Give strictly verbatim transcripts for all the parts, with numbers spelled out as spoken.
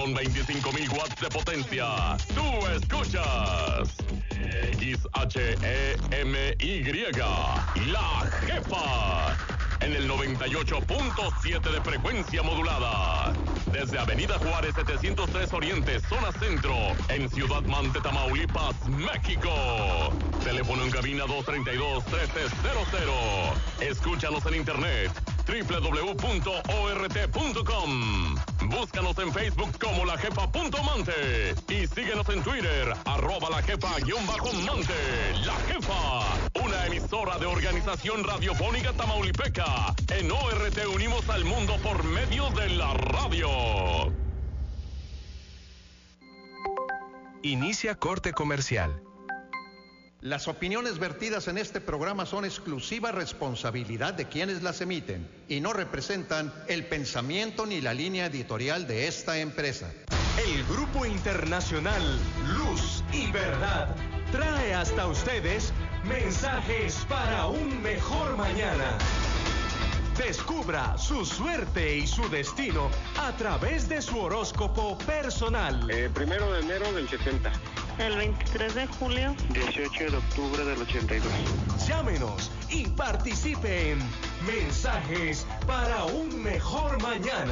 con veinticinco mil watts de potencia. Tú escuchas X H E M Y, La Jefa, en el noventa y ocho punto siete de frecuencia modulada. Desde Avenida Juárez setecientos tres Oriente, zona centro, en Ciudad Mante, Tamaulipas, México. Teléfono en cabina dos treinta y dos, trece cero cero. Escúchanos en internet doble u doble u doble u punto o r t punto com. Búscanos en Facebook como La Jefa punto Mante y síguenos en Twitter, arroba La Jefa guión bajo Mante. La Jefa, una emisora de Organización Radiofónica Tamaulipeca. En O R T unimos al mundo por medio de la radio. Inicia corte comercial. Las opiniones vertidas en este programa son exclusiva responsabilidad de quienes las emiten y no representan el pensamiento ni la línea editorial de esta empresa. El Grupo Internacional Luz y Verdad trae hasta ustedes mensajes para un mejor mañana. Descubra su suerte y su destino a través de su horóscopo personal. Eh, primero de enero del setenta. El veintitrés de julio. dieciocho de octubre del ochenta y dos. Llámenos y participe en Mensajes para un Mejor Mañana.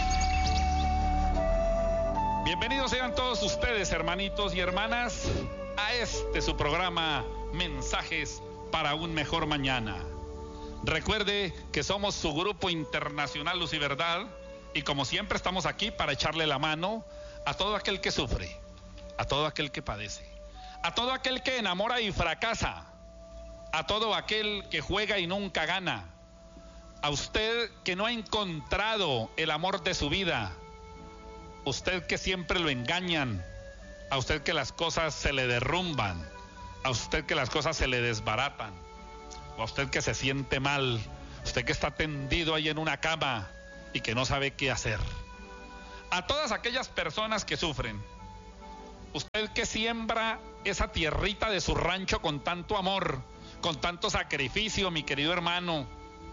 Bienvenidos sean todos ustedes, hermanitos y hermanas, a este su programa Mensajes para un Mejor Mañana. Recuerde que somos su Grupo Internacional Luz y Verdad y como siempre estamos aquí para echarle la mano a todo aquel que sufre, a todo aquel que padece, a todo aquel que enamora y fracasa, a todo aquel que juega y nunca gana, a usted que no ha encontrado el amor de su vida, usted que siempre lo engañan, a usted que las cosas se le derrumban, a usted que las cosas se le desbaratan, a usted que se siente mal, usted que está tendido ahí en una cama y que no sabe qué hacer, a todas aquellas personas que sufren, usted que siembra esa tierrita de su rancho con tanto amor, con tanto sacrificio, mi querido hermano,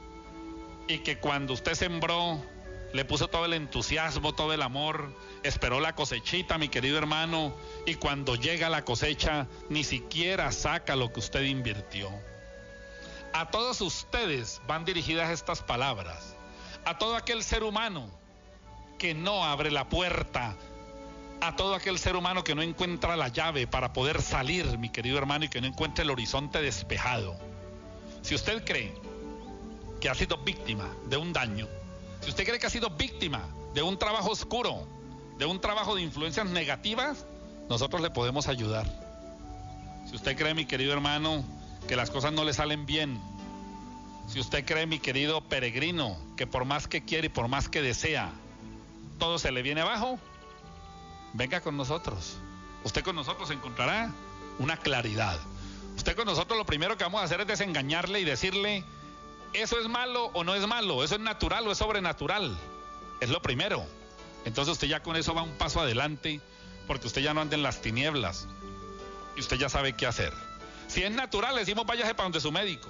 y que cuando usted sembró, le puso todo el entusiasmo, todo el amor, esperó la cosechita, mi querido hermano, y cuando llega la cosecha, ni siquiera saca lo que usted invirtió. A todos ustedes van dirigidas estas palabras, a todo aquel ser humano que no abre la puerta, a todo aquel ser humano que no encuentra la llave para poder salir, mi querido hermano, y que no encuentre el horizonte despejado. Si usted cree que ha sido víctima de un daño, si usted cree que ha sido víctima de un trabajo oscuro, de un trabajo de influencias negativas, nosotros le podemos ayudar. Si usted cree, mi querido hermano, que las cosas no le salen bien, si usted cree, mi querido peregrino, que por más que quiere y por más que desea, todo se le viene abajo, venga con nosotros. Usted con nosotros encontrará una claridad. Usted con nosotros lo primero que vamos a hacer es desengañarle y decirle, eso es malo o no es malo, eso es natural o es sobrenatural. Es lo primero. Entonces usted ya con eso va un paso adelante, porque usted ya no anda en las tinieblas y usted ya sabe qué hacer. Si es natural, le decimos váyase para donde su médico.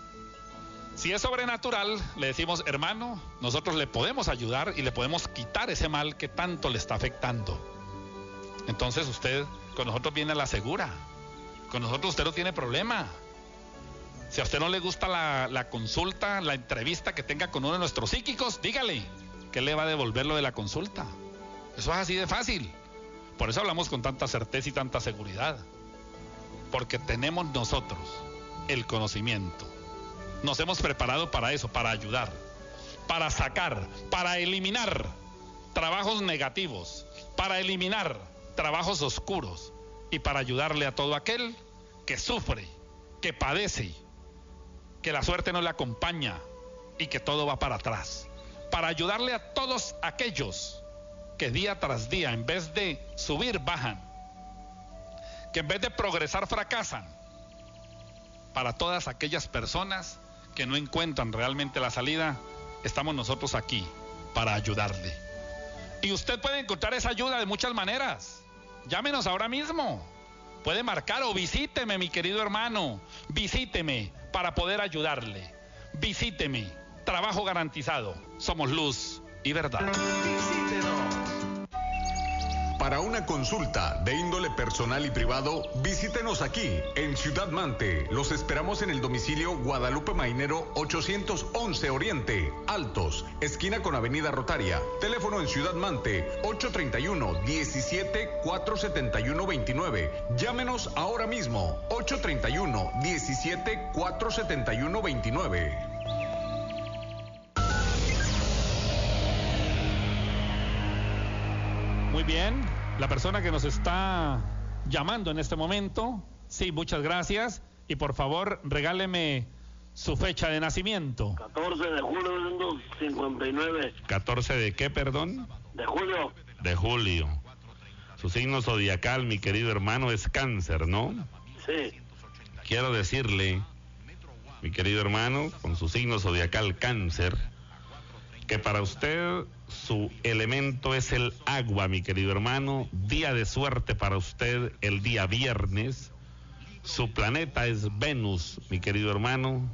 Si es sobrenatural, le decimos, hermano, nosotros le podemos ayudar y le podemos quitar ese mal que tanto le está afectando. Entonces usted con nosotros viene a la segura. Con nosotros usted no tiene problema. Si a usted no le gusta la, la consulta, la entrevista que tenga con uno de nuestros psíquicos, dígale que le va a devolver lo de la consulta. Eso es así de fácil. Por eso hablamos con tanta certeza y tanta seguridad. Porque tenemos nosotros el conocimiento. Nos hemos preparado para eso, para ayudar, para sacar, para eliminar trabajos negativos, para eliminar trabajos oscuros y para ayudarle a todo aquel que sufre, que padece, que la suerte no le acompaña y que todo va para atrás. Para ayudarle a todos aquellos que día tras día, en vez de subir, bajan, que en vez de progresar, fracasan. Para todas aquellas personas que no encuentran realmente la salida, estamos nosotros aquí para ayudarle. Y usted puede encontrar esa ayuda de muchas maneras. Llámenos ahora mismo. Puede marcar o visíteme, mi querido hermano. Visíteme para poder ayudarle. Visíteme. Trabajo garantizado. Somos luz y verdad. Visítenos. Para una consulta de índole personal y privado, visítenos aquí en Ciudad Mante. Los esperamos en el domicilio Guadalupe Mainero ochocientos once Oriente, Altos, esquina con Avenida Rotaria. Teléfono en Ciudad Mante ocho treinta y uno, diecisiete, cuatrocientos setenta y uno, veintinueve. Llámenos ahora mismo ocho treinta y uno, diecisiete, cuatrocientos setenta y uno, veintinueve. Muy bien, la persona que nos está llamando en este momento, sí, muchas gracias, y por favor regáleme su fecha de nacimiento. catorce de julio de mil novecientos cincuenta y nueve. ¿catorce de qué, perdón? De julio. De julio. Su signo zodiacal, mi querido hermano, es Cáncer, ¿no? Sí. Quiero decirle, mi querido hermano, con su signo zodiacal Cáncer, que para usted su elemento es el agua, mi querido hermano. Día de suerte para usted el día viernes. Su planeta es Venus, mi querido hermano.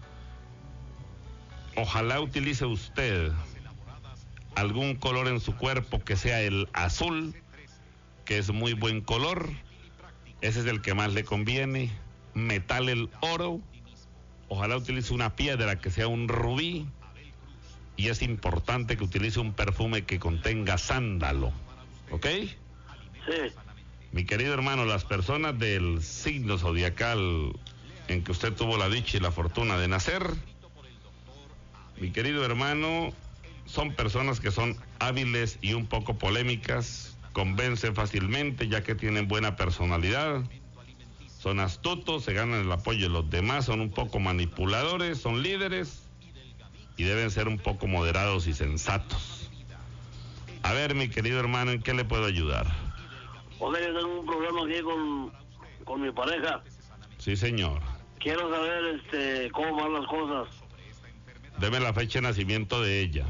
Ojalá utilice usted algún color en su cuerpo que sea el azul, que es muy buen color. Ese es el que más le conviene. Metal el oro. Ojalá utilice una piedra que sea un rubí. Y es importante que utilice un perfume que contenga sándalo, ¿ok? Sí. Mi querido hermano, las personas del signo zodiacal en que usted tuvo la dicha y la fortuna de nacer, mi querido hermano, son personas que son hábiles y un poco polémicas, convencen fácilmente ya que tienen buena personalidad, son astutos, se ganan el apoyo de los demás, son un poco manipuladores, son líderes, y deben ser un poco moderados y sensatos. A ver, mi querido hermano, ¿en qué le puedo ayudar? Oye, yo tengo un problema aquí con, con mi pareja. Sí, señor. Quiero saber este, cómo van las cosas. Deme la fecha de nacimiento de ella.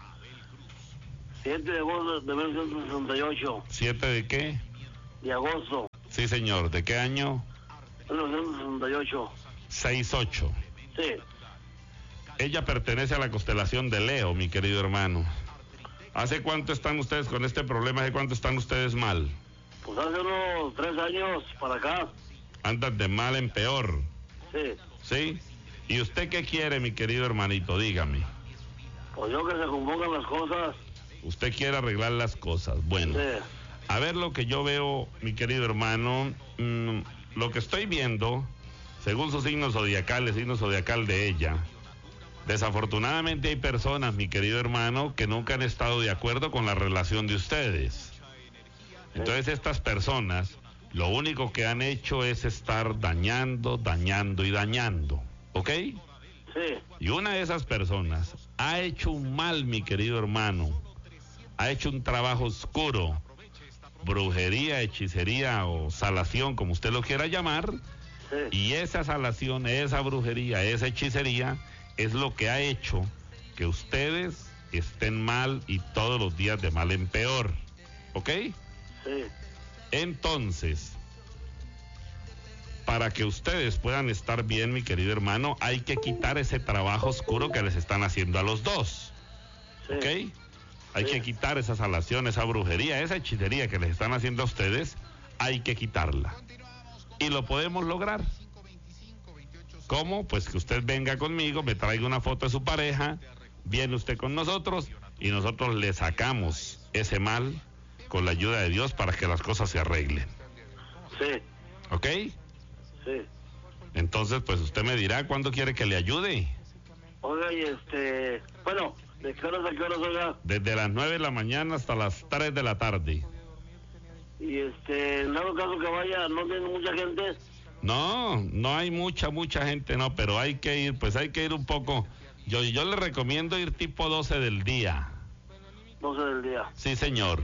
siete de agosto de mil novecientos sesenta y ocho. ¿siete de qué? De agosto. Sí, señor. ¿De qué año? mil novecientos sesenta y ocho. seis ocho. Sí. Ella pertenece a la constelación de Leo, mi querido hermano. ¿Hace cuánto están ustedes con este problema? ¿Hace cuánto están ustedes mal? Pues hace unos tres años para acá. Andan de mal en peor. Sí. ¿Sí? ¿Y usted qué quiere, mi querido hermanito? Dígame. Pues yo que se compongan las cosas. Usted quiere arreglar las cosas. Bueno, sí. A ver lo que yo veo, mi querido hermano. Mmm, lo que estoy viendo, según su signo zodiacal, el signo zodiacal de ella, desafortunadamente hay personas, mi querido hermano, que nunca han estado de acuerdo con la relación de ustedes. Entonces estas personas lo único que han hecho es estar dañando, dañando y dañando, ¿ok? Sí. Y una de esas personas ha hecho un mal, mi querido hermano, ha hecho un trabajo oscuro, brujería, hechicería o salación, como usted lo quiera llamar, sí. Y esa salación, esa brujería, esa hechicería es lo que ha hecho que ustedes estén mal y todos los días de mal en peor, ¿ok? Sí. Entonces, para que ustedes puedan estar bien, mi querido hermano, hay que quitar ese trabajo oscuro que les están haciendo a los dos, Sí. ¿ok? Hay Sí. que quitar esa salación, esa brujería, esa hechicería que les están haciendo a ustedes, hay que quitarla. Y lo podemos lograr. ¿Cómo? Pues que usted venga conmigo, me traiga una foto de su pareja, viene usted con nosotros y nosotros le sacamos ese mal con la ayuda de Dios para que las cosas se arreglen. Sí. ¿Ok? Sí. Entonces, pues usted me dirá cuándo quiere que le ayude. Oiga, y este, bueno, ¿de qué horas a qué horas, oiga? Desde las nueve de la mañana hasta las tres de la tarde. Y este, en dado caso que vaya, ¿no tiene mucha gente? No, no hay mucha, mucha gente, no, pero hay que ir, pues hay que ir un poco. Yo, yo le recomiendo ir tipo doce del día. doce del día. Sí, señor.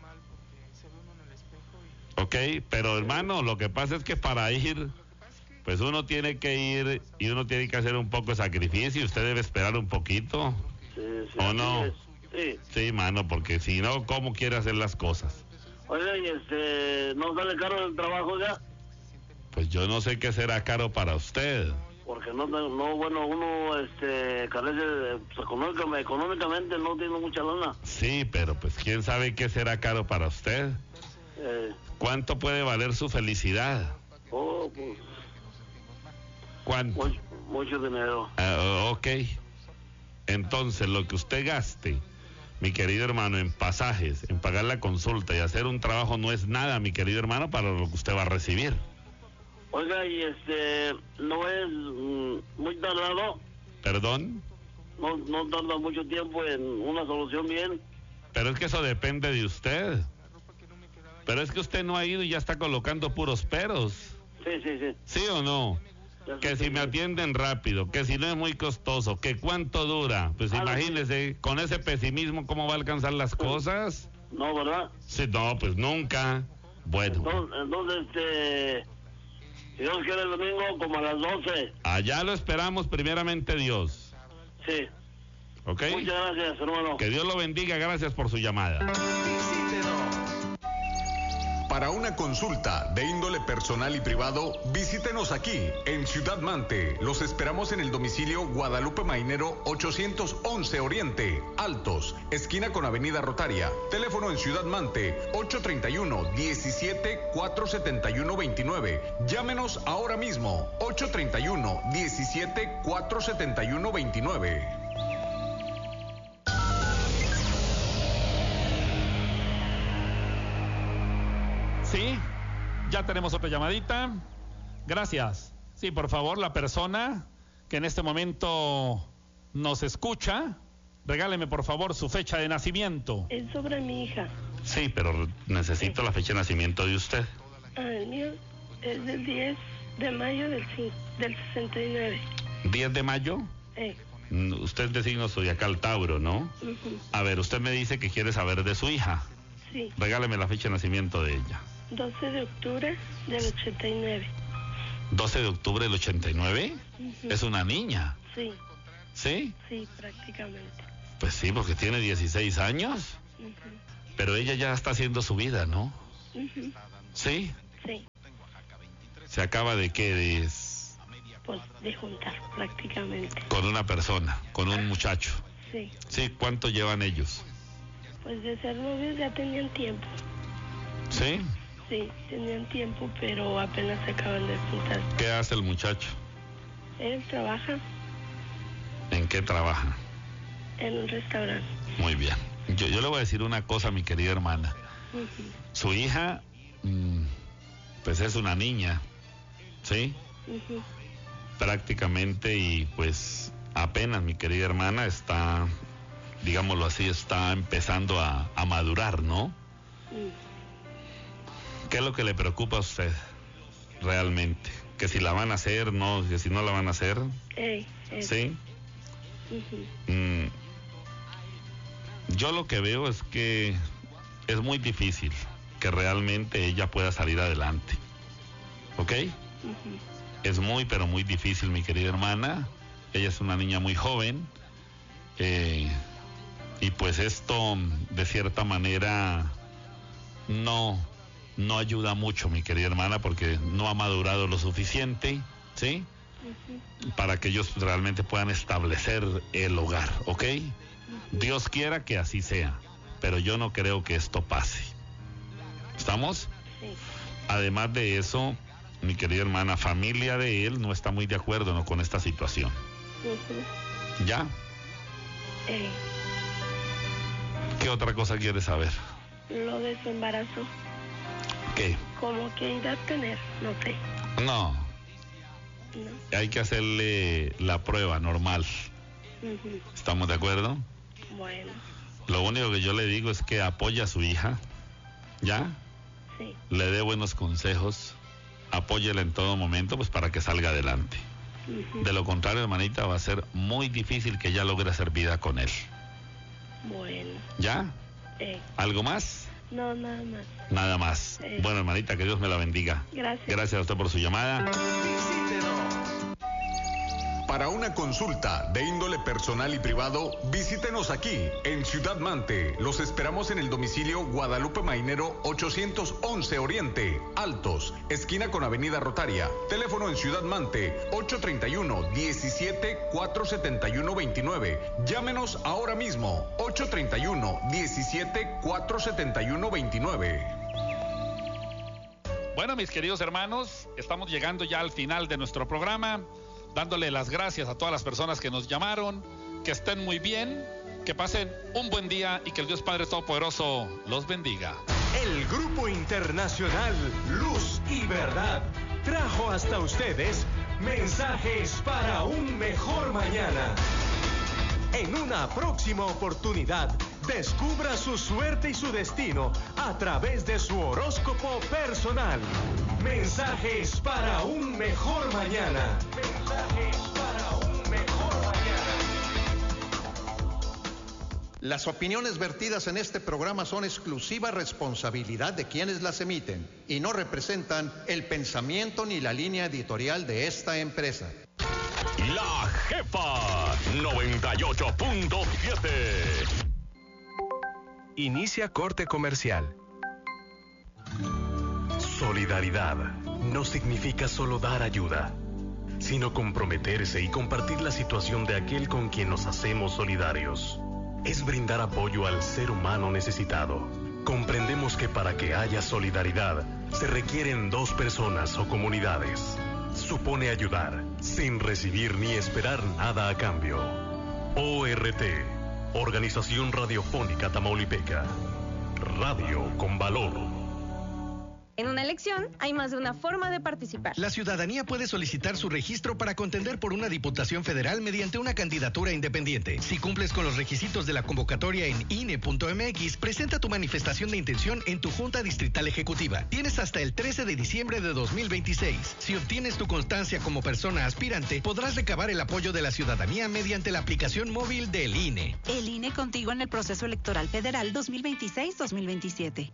Ok, pero hermano, lo que pasa es que para ir, pues uno tiene que ir y uno tiene que hacer un poco de sacrificio y usted debe esperar un poquito. Sí, sí. ¿O no? Sí. Sí, mano, porque si no, ¿cómo quiere hacer las cosas? Oiga, y este, ¿no sale caro el trabajo ya? Pues yo no sé qué será caro para usted. Porque no, no bueno, uno este, carece, de, pues, económicamente, económicamente no tiene mucha lana. Sí, pero pues quién sabe qué será caro para usted. Eh, ¿Cuánto puede valer su felicidad? oh, pues, ¿Cuánto? mucho, mucho dinero. Ah, ok. Entonces, lo que usted gaste, mi querido hermano, en pasajes, en pagar la consulta y hacer un trabajo no es nada, mi querido hermano, para lo que usted va a recibir. Oiga, y este, no es mm, muy tardado, ¿Perdón? no, no tarda mucho tiempo en una solución bien. Pero es que eso depende de usted. Pero es que usted no ha ido y ya está colocando puros peros. Sí, sí, sí. ¿Sí o no? Ya Que sé si me que- atienden rápido, que si no es muy costoso, que cuánto dura. Pues Algo así. imagínese, con ese pesimismo, ¿cómo va a alcanzar las cosas? No, ¿verdad? Sí, no, pues nunca. Bueno, Entonces, entonces, este, si Dios quiere el domingo como a las doce. allá lo esperamos primeramente Dios. Sí. ¿Ok? Muchas gracias, hermano. Que Dios lo bendiga, gracias por su llamada. Visítenos. Para una consulta de índole personal y privado, visítenos aquí en Ciudad Mante. Los esperamos en el domicilio Guadalupe Mainero ochocientos once Oriente, Altos, esquina con Avenida Rotaria. Teléfono en Ciudad Mante ocho treinta y uno, diecisiete, cuatrocientos setenta y uno, veintinueve. Llámenos ahora mismo ocho treinta y uno, diecisiete, cuatrocientos setenta y uno, veintinueve. Sí, ya tenemos otra llamadita. Gracias. Sí, por favor, la persona que en este momento nos escucha, regáleme por favor su fecha de nacimiento. Es sobre mi hija. Sí, pero necesito la fecha de nacimiento de usted. Ah, el mío es del diez de mayo del, cin- del sesenta y nueve. diez de mayo. Eh, Mm, Usted es de signo zodiacal Tauro, ¿no? ujú, A ver, usted me dice que quiere saber de su hija. sí. Regáleme la fecha de nacimiento de ella. doce de octubre del ochenta y nueve. doce de octubre del ochenta y nueve. Ujú. Es una niña, Sí, ¿sí? sí, prácticamente. Pues sí, porque tiene dieciséis años. Ujú, Pero ella ya está haciendo su vida, ¿no? ujú, ¿Sí? sí, Se acaba de que de- pues de juntar prácticamente. con una persona, con un muchacho. Sí, Sí, ¿cuánto llevan ellos? pues de ser novios ya tenían tiempo. ¿Sí? Sí, tenían tiempo, pero apenas se acaban de juntar. ¿Qué hace el muchacho? Él trabaja ¿En qué trabaja? en un restaurante. Muy bien. Yo, yo le voy a decir una cosa, mi querida hermana. Ujú, Su hija, mm, pues es una niña, ¿sí? ujú, Prácticamente, y pues apenas, mi querida hermana, está, digámoslo así, está empezando a, a madurar, ¿no? ujú. ¿Qué es lo que le preocupa a usted realmente? ¿Que si la van a hacer, no, que si no la van a hacer? Ey, ey, ¿Sí? ujú, Mm, yo lo que veo es que es muy difícil que realmente ella pueda salir adelante. ¿Ok? ujú. Es muy, pero muy difícil, mi querida hermana. Ella es una niña muy joven. eh, y pues esto, de cierta manera, no, no ayuda mucho, mi querida hermana, porque no ha madurado lo suficiente, ¿sí? Para que ellos realmente puedan establecer el hogar, ¿ok? Dios quiera que así sea, pero yo no creo que esto pase. ¿Estamos? Sí. Además de eso, mi querida hermana, familia de él no está muy de acuerdo, ¿no?, con esta situación. Ujú. ¿Ya? Ey, ¿Qué otra cosa quiere saber? lo de su embarazo, ¿Qué? como que irá a tener, no sé, No, ¿no? hay que hacerle la prueba normal. Ujú. ¿Estamos de acuerdo? Bueno, Lo único que yo le digo es que apoye a su hija, ¿ya? sí, Le dé buenos consejos, apóyela en todo momento, pues para que salga adelante. ujú. De lo contrario, hermanita, va a ser muy difícil que ella logre hacer vida con él. Bueno, ¿Ya? ey, ¿Algo más? no, nada más. Nada más. Sí. Bueno, hermanita, que Dios me la bendiga. Gracias. Gracias a usted por su llamada. Visítenos. Para una consulta de índole personal y privado, visítenos aquí en Ciudad Mante. Los esperamos en el domicilio Guadalupe Mainero ochocientos once Oriente, Altos, esquina con Avenida Rotaria. Teléfono en Ciudad Mante ocho treinta y uno, diecisiete, cuatrocientos setenta y uno, veintinueve. Llámenos ahora mismo ocho treinta y uno, diecisiete, cuatrocientos setenta y uno, veintinueve. Bueno, mis queridos hermanos, estamos llegando ya al final de nuestro programa, dándole las gracias a todas las personas que nos llamaron, que estén muy bien, que pasen un buen día y que el Dios Padre Todopoderoso los bendiga. El Grupo Internacional Luz y Verdad trajo hasta ustedes mensajes para un mejor mañana. En una próxima oportunidad, descubra su suerte y su destino a través de su horóscopo personal. Mensajes para un mejor mañana. Mensajes para un mejor mañana. Las opiniones vertidas en este programa son exclusiva responsabilidad de quienes las emiten y no representan el pensamiento ni la línea editorial de esta empresa. La Jefa noventa y ocho punto siete. Inicia corte comercial. Solidaridad no significa solo dar ayuda, sino comprometerse y compartir la situación de aquel con quien nos hacemos solidarios. Es brindar apoyo al ser humano necesitado. Comprendemos que para que haya solidaridad se requieren dos personas o comunidades. Supone ayudar sin recibir ni esperar nada a cambio. O R T, Organización Radiofónica Tamaulipeca. Radio con valor. En una elección hay más de una forma de participar. La ciudadanía puede solicitar su registro para contender por una diputación federal mediante una candidatura independiente. Si cumples con los requisitos de la convocatoria en I N E punto M X, presenta tu manifestación de intención en tu Junta Distrital Ejecutiva. Tienes hasta el trece de diciembre de dos mil veintiséis. Si obtienes tu constancia como persona aspirante, podrás recabar el apoyo de la ciudadanía mediante la aplicación móvil del I N E. El I N E contigo en el proceso electoral federal dos mil veintiséis dos mil veintisiete.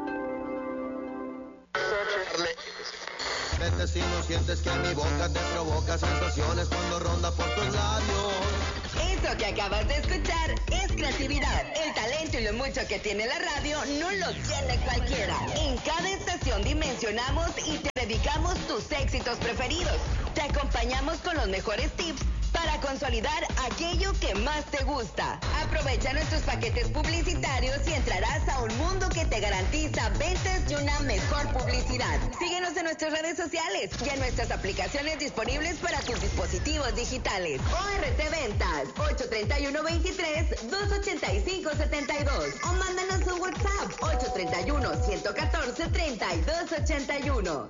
Vete si no sientes que mi boca te provoca sensaciones cuando ronda por tus labios. Eso que acabas de escuchar es creatividad. El talento y lo mucho que tiene la radio no lo tiene cualquiera. En cada estación dimensionamos y te dedicamos tus éxitos preferidos. Te acompañamos con los mejores tips para consolidar aquello que más te gusta. Aprovecha nuestros paquetes publicitarios y entrarás a un mundo que te garantiza ventas y una mejor publicidad. Síguenos en nuestras redes sociales y en nuestras aplicaciones disponibles para tus dispositivos digitales. O R T Ventas, ocho tres uno, veintitrés, doscientos ochenta y cinco, setenta y dos. O mándanos un WhatsApp, ocho tres uno, ciento catorce, treinta y dos ochenta y uno.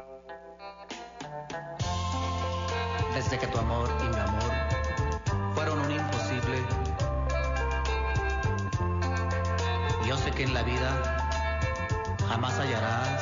Desde que tu amor y mi amor fueron un imposible, yo sé que en la vida jamás hallarás